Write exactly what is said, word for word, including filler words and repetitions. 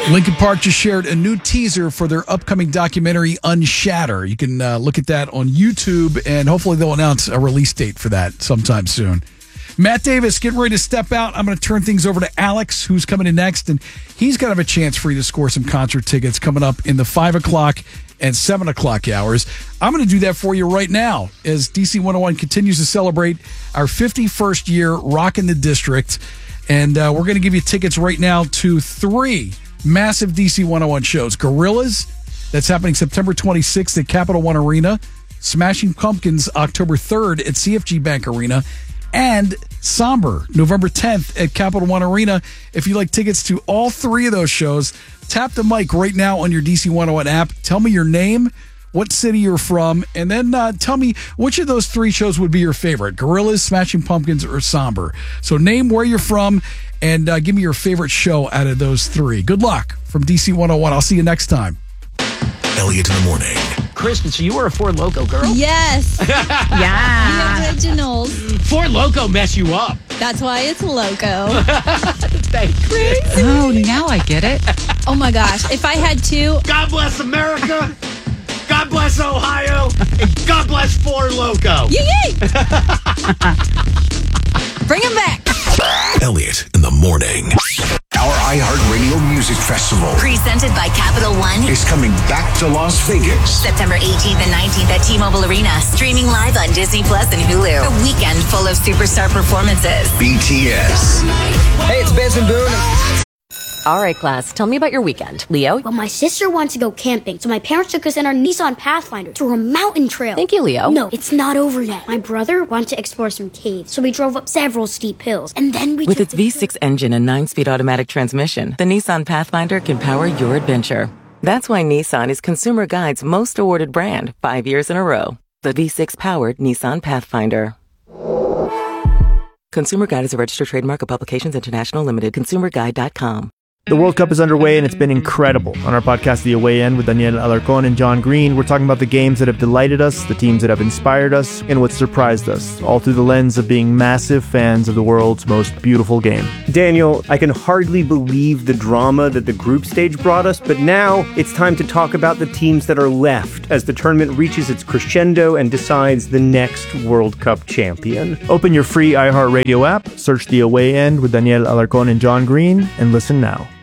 Linkin Park just shared a new teaser for their upcoming documentary, Unshatter. You can uh, look at that on YouTube, and hopefully they'll announce a release date for that sometime soon. Matt Davis getting ready to step out. I'm going to turn things over to Alex, who's coming in next, and he's going to have a chance for you to score some concert tickets coming up in the five o'clock and seven o'clock hours. I'm going to do that for you right now as D C one oh one continues to celebrate our fifty-first year rockin' the district, and uh, we're going to give you tickets right now to three massive D C one oh one shows. Gorillaz, that's happening September twenty-sixth at Capital One Arena. Smashing Pumpkins, October third at C F G Bank Arena. And Somber, November tenth at Capital One Arena. If you'd like tickets to all three of those shows, tap the mic right now on your D C one oh one app. Tell me your name, what city you're from, and then uh, tell me which of those three shows would be your favorite, Gorillaz, Smashing Pumpkins, or Somber. So name where you're from and uh, give me your favorite show out of those three. Good luck from D C one oh one. I'll see you next time. Elliot in the morning. Kristen, so you were a Ford Loco girl? Yes. Yeah. The originals. Ford Loco mess you up. That's why it's Loco. Thank you. Oh, now I get it. Oh my gosh. If I had two. God bless America. God bless Ohio. And God bless Ford Loco. Yee yee. Bring them back. Elliot in the morning. Our iHeartRadio Music Festival, presented by Capital One, is coming back to Las Vegas. September eighteenth and nineteenth at T-Mobile Arena. Streaming live on Disney Plus and Hulu. A weekend full of superstar performances. B T S. Hey, it's Benson Boone. All right, class, tell me about your weekend. Leo? Well, my sister wants to go camping, so my parents took us in our Nissan Pathfinder through a mountain trail. Thank you, Leo. No, it's not over yet. My brother wanted to explore some caves, so we drove up several steep hills, and then we With took its the V six engine and nine-speed automatic transmission, the Nissan Pathfinder can power your adventure. That's why Nissan is Consumer Guide's most awarded brand, five years in a row. The V six-powered Nissan Pathfinder. Consumer Guide is a registered trademark of Publications International Limited. consumer guide dot com. The World Cup is underway, and it's been incredible. On our podcast, The Away End, with Daniel Alarcon and John Green, we're talking about the games that have delighted us, the teams that have inspired us, and what surprised us, all through the lens of being massive fans of the world's most beautiful game. Daniel, I can hardly believe the drama that the group stage brought us, but now it's time to talk about the teams that are left as the tournament reaches its crescendo and decides the next World Cup champion. Open your free iHeartRadio app, search The Away End with Daniel Alarcon and John Green, and listen now.